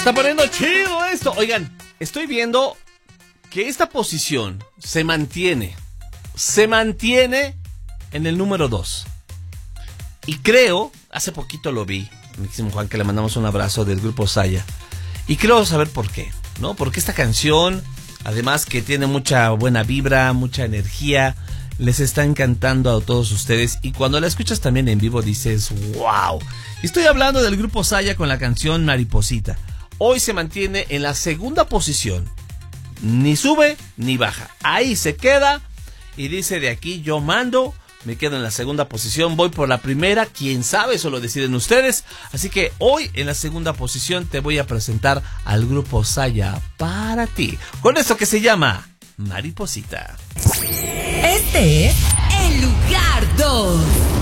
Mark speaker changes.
Speaker 1: está poniendo chido esto. Oigan, estoy viendo que esta posición se mantiene en el número 2. Y creo, hace poquito lo vi, mi querido Juan, que le mandamos un abrazo del grupo Saya. Y creo saber por qué, ¿no? Porque esta canción, además que tiene mucha buena vibra, mucha energía, les está encantando a todos ustedes. Y cuando la escuchas también en vivo dices, wow. Estoy hablando del grupo Saya con la canción Mariposita. Hoy se mantiene en la segunda posición. Ni sube ni baja. Ahí se queda y dice: de aquí yo mando. Me quedo en la segunda posición, voy por la primera, quién sabe, eso lo deciden ustedes. Así que hoy en la segunda posición te voy a presentar al grupo Saya para ti, con esto que se llama Mariposita.
Speaker 2: Este es el lugar 2.